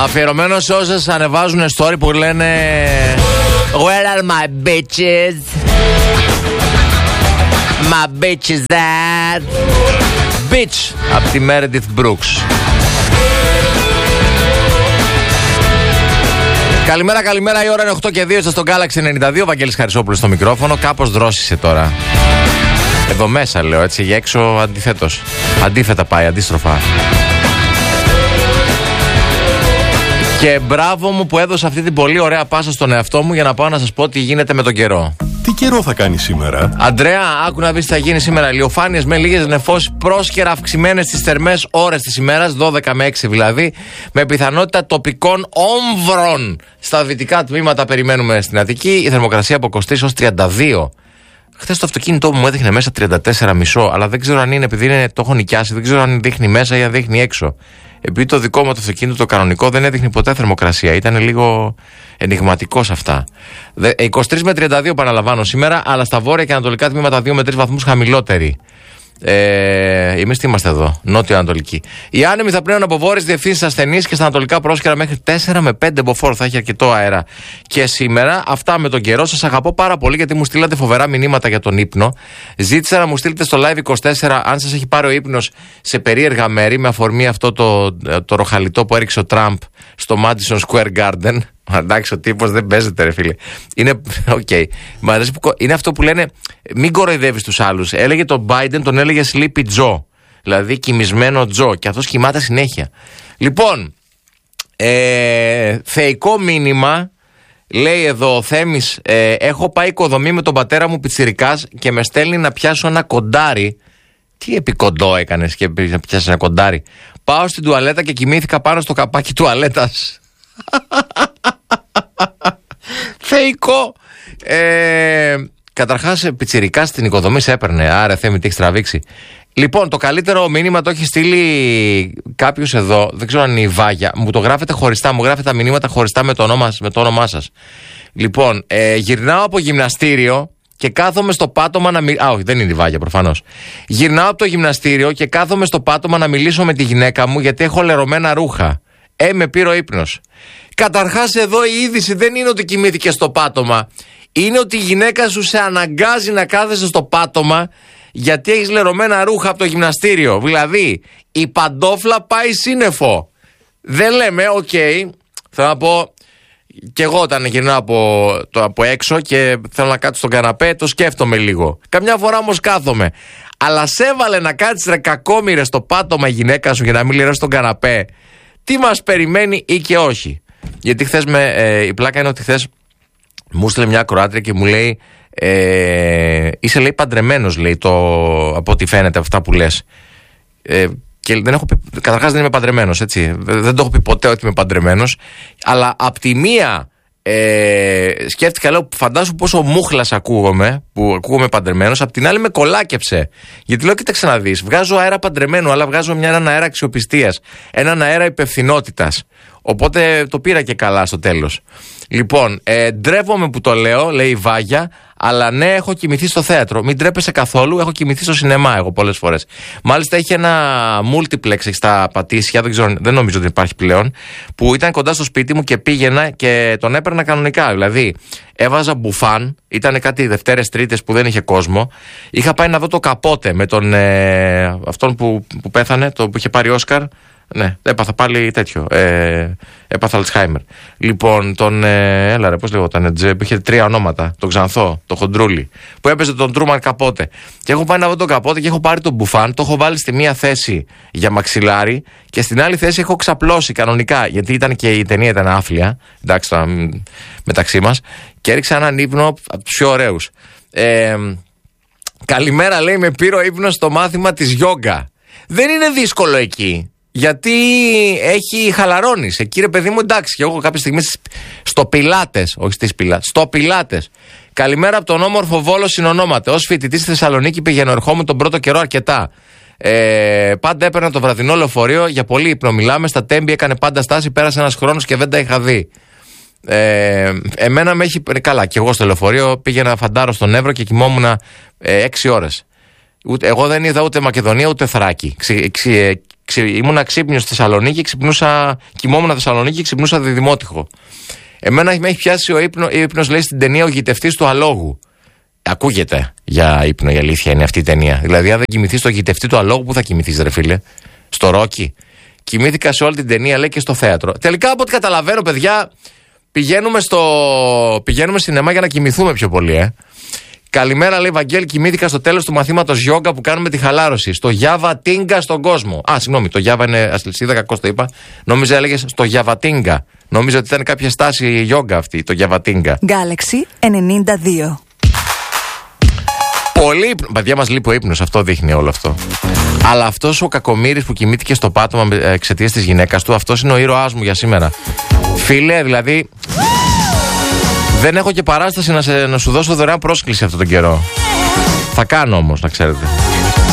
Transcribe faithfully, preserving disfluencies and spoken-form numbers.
Αφιερωμένο σε όσες ανεβάζουν story που λένε Where are my bitches? My bitch is that bitch από τη Meredith Brooks. Καλημέρα, καλημέρα, η ώρα είναι οκτώ και δύο, είστε στον Galaxy ενενήντα δύο, Βαγγέλης Χαρισόπουλος στο μικρόφωνο. Κάπως δρόσισε τώρα. Εδώ μέσα λέω, έτσι, για έξω αντιθέτως. Αντίθετα πάει, αντίστροφα. Και μπράβο μου που έδωσα αυτή την πολύ ωραία πάσα στον εαυτό μου για να πάω να σας πω τι γίνεται με τον καιρό. Τι καιρό θα κάνει σήμερα? Αντρέα, άκου να δεις τι θα γίνει σήμερα. Ηλιοφάνειες με λίγες νεφώσεις, πρόσκαιρα αυξημένες στις θερμές ώρες της ημέρας, δώδεκα με έξι δηλαδή, με πιθανότητα τοπικών όμβρων στα δυτικά τμήματα. Περιμένουμε στην Αττική. Η θερμοκρασία από είκοσι τρία έως τριάντα δύο. Χθες το αυτοκίνητό μου έδειχνε μέσα τριάντα τέσσερα κόμμα πέντε, αλλά δεν ξέρω αν είναι επειδή είναι, το έχω νοικιάσει, δεν ξέρω αν δείχνει μέσα ή αν δείχνει έξω. Επειδή το δικό μου το αυτοκίνητο το κανονικό δεν έδειχνε ποτέ θερμοκρασία. Ήταν λίγο ενιγματικό σε αυτά. είκοσι τρία με τριάντα δύο παραλαμβάνω σήμερα, αλλά στα βόρεια και ανατολικά τμήματα δύο με τρεις βαθμούς χαμηλότεροι. Ε, εμείς τι είμαστε εδώ, νότιο-ανατολική. Οι άνεμοι θα πνέουν από βόρειες διευθύνσεις ασθενείς και στα ανατολικά πρόσκαιρα μέχρι τέσσερα με πέντε μποφόρ. Θα έχει αρκετό αέρα και σήμερα. Αυτά με τον καιρό. Σας αγαπώ πάρα πολύ γιατί μου στείλατε φοβερά μηνύματα για τον ύπνο. Ζήτησα να μου στείλετε στο Live είκοσι τέσσερα αν σας έχει πάρει ο ύπνος σε περίεργα μέρη, με αφορμή αυτό το, το ροχαλιτό που έριξε ο Τραμπ στο Madison Square Garden. Εντάξει, ο τύπος δεν παίζεται, ρε φίλε. Είναι, okay. που, είναι αυτό που λένε μην κοροϊδεύεις τους άλλους. Έλεγε τον Biden, τον έλεγε Sleepy Joe. Δηλαδή κοιμισμένο Τζο. Και αυτός κοιμάται συνέχεια. Λοιπόν, ε, θεϊκό μήνυμα. Λέει εδώ ο Θέμης, ε, έχω πάει οικοδομή με τον πατέρα μου πιτσιρικάς και με στέλνει να πιάσω ένα κοντάρι. Τι επικοντό έκανες και να πιάσεις ένα κοντάρι? Πάω στην τουαλέτα και κοιμήθηκα πάνω στο καπάκι τουαλέτας. Θεϊκό. ε, Καταρχάς πιτσιρικά στην οικοδομή σε έπαιρνε. Άρα Θέμη τι έχεις τραβήξει. Λοιπόν, το καλύτερο μήνυμα το έχει στείλει κάποιος εδώ. Δεν ξέρω αν είναι η Βάγια. Μου το γράφετε χωριστά. Μου γράφετε τα μηνύματα χωριστά με το όνομά, με το όνομά σας. Λοιπόν, ε, γυρνάω από γυμναστήριο και κάθομαι στο πάτωμα να μιλήσω. Α, όχι, δεν είναι η Βάγια προφανώς. Γυρνάω από το γυμναστήριο και κάθομαι στο πάτωμα να μιλήσω με τη γυναίκα μου γιατί έχω λερωμένα ρούχα. Ε, με πήρε ο ύπνος. Καταρχάς εδώ η είδηση δεν είναι ότι κοιμήθηκε στο πάτωμα. Είναι ότι η γυναίκα σου σε αναγκάζει να κάθεσαι στο πάτωμα γιατί έχεις λερωμένα ρούχα από το γυμναστήριο. Δηλαδή η παντόφλα πάει σύννεφο. Δεν λέμε, οκ, okay, θέλω να πω, και εγώ όταν γυρνάω από, το, από έξω και θέλω να κάτσω στον καναπέ το σκέφτομαι λίγο. Καμιά φορά όμως κάθομαι. Αλλά σε έβαλε να κάτσεις ρε κακόμοιρε στο πάτωμα η γυναίκα σου για να μην λερώσει τον καναπέ. Τι μας περιμένει ή και όχι? Γιατί χθες με, ε, η πλάκα είναι ότι χθες μου στείλε μια ακροάτρια και μου λέει ε, είσαι λέει παντρεμένος, λέει, το, από ό,τι φαίνεται αυτά που λες. Ε, και δεν έχω πει, καταρχάς δεν είμαι παντρεμένος, έτσι. Δεν το έχω πει ποτέ ότι είμαι παντρεμένος. Αλλά απ' τη μία ε, σκέφτηκα, λέω, φαντάσου πόσο μούχλας ακούγομαι, που ακούγομαι παντρεμένος. Απ' την άλλη με κολάκεψε. Γιατί λέω, κοίταξε να δεις, βγάζω αέρα παντρεμένου, αλλά βγάζω μια, έναν αέρα αξιοπιστίας, έναν αέρα υπευθυνότητας. Οπότε το πήρα και καλά στο τέλος. Λοιπόν, ε, ντρέπομαι που το λέω, λέει η Βάγια, αλλά ναι, έχω κοιμηθεί στο θέατρο. Μην ντρέπεσαι καθόλου, έχω κοιμηθεί στο σινεμά εγώ πολλές φορές. Μάλιστα έχει ένα multiplex στα Πατήσια, δεν, ξέρω, δεν νομίζω ότι υπάρχει πλέον, που ήταν κοντά στο σπίτι μου και πήγαινα και τον έπαιρνα κανονικά. Δηλαδή, έβαζα μπουφάν, ήταν κάτι Δευτέρες Τρίτες που δεν είχε κόσμο. Είχα πάει να δω το Καπότε με τον ε, αυτόν που, που πέθανε, το που είχε πάρει Όσκαρ. Ναι, έπαθα πάλι τέτοιο. Ε, έπαθα Αλτσχάιμερ. Λοιπόν, τον. Ε, έλα ρε, πώς λέγονταν. Που είχε τρία ονόματα. Τον Ξανθό, τον Χοντρούλη. Που έπαιζε τον Τρούμαν Καπότε. Και έχω πάει να δω τον Καπότε και έχω πάρει τον μπουφάν. Το έχω βάλει στη μία θέση για μαξιλάρι και στην άλλη θέση έχω ξαπλώσει κανονικά. Γιατί ήταν και η ταινία ήταν άφλια. Εντάξει, τώρα μεταξύ μας. Και έριξα έναν ύπνο από τους πιο ωραίους. Ε, καλημέρα, λέει, με πήρε ο ύπνος στο μάθημα της γιόγκα. Δεν είναι δύσκολο εκεί. Γιατί έχει χαλαρώνεις. Εκεί ρε παιδί μου, εντάξει, και εγώ κάποια στιγμή στο Πιλάτες, όχι στις Πιλάτες, στο Πιλάτες. Καλημέρα από τον όμορφο Βόλο συνονόμαται. Ως φοιτητής στη Θεσσαλονίκη πηγαίνω ερχόμουν τον πρώτο καιρό αρκετά. Ε, πάντα έπαιρνα το βραδινό λεωφορείο, για πολύ ύπνο μιλάμε. Στα Τέμπη έκανε πάντα στάση, πέρασε ένας χρόνος και δεν τα είχα δει. Ε, εμένα με έχει. Καλά, και εγώ στο λεωφορείο πήγαινα φαντάρο στον Εύρο και κοιμόμουν έξι ώρες. Ούτε, εγώ δεν είδα ούτε Μακεδονία ούτε Θράκη. Ξε, ξε, ξε, ήμουν ξύπνιος στη Θεσσαλονίκη, ξυπνούσα, κοιμόμουν στη Θεσσαλονίκη και ξυπνούσα Διδημότυχο. Εμένα με έχει πιάσει ο ύπνο, ύπνος, λέει στην ταινία Ο Γητευτής του Αλόγου. Ακούγεται για ύπνο, η αλήθεια είναι αυτή η ταινία. Δηλαδή, αν δεν κοιμηθείς στο Γητευτή του Αλόγου, πού θα κοιμηθείς, ρε φίλε? Στο Ρόκι. Κοιμήθηκα σε όλη την ταινία, λέει, και στο θέατρο. Τελικά, από ό,τι καταλαβαίνω, παιδιά, πηγαίνουμε, στο... πηγαίνουμε σινεμά για να κοιμηθούμε πιο πολύ, ε. Καλημέρα, λέει Βαγγέλη, κοιμήθηκα στο τέλος του μαθήματος γιόγκα που κάνουμε τη χαλάρωση. Στο Γιαβατίνγκα στον κόσμο. Α, συγγνώμη, το Γιάβα είναι ασλυσίδα, κακώς το είπα. Νόμιζα έλεγες στο Γιαβατίνγκα. Νόμιζα ότι ήταν κάποια στάση γιόγκα αυτή, το Γιαβατίνγκα. Γκάλεξη ενενήντα δύο. Πολύ ύπνο. Παιδιά, μας λείπει ο ύπνος, αυτό δείχνει όλο αυτό. Αλλά αυτός ο κακομοίρης που κοιμήθηκε στο πάτωμα εξαιτίας της γυναίκας του, αυτός είναι ο ήρωάς μου για σήμερα. Φίλε, δηλαδή. Δεν έχω και παράσταση να, σε, να σου δώσω δωρεάν πρόσκληση αυτόν τον καιρό. Θα κάνω όμως, να ξέρετε.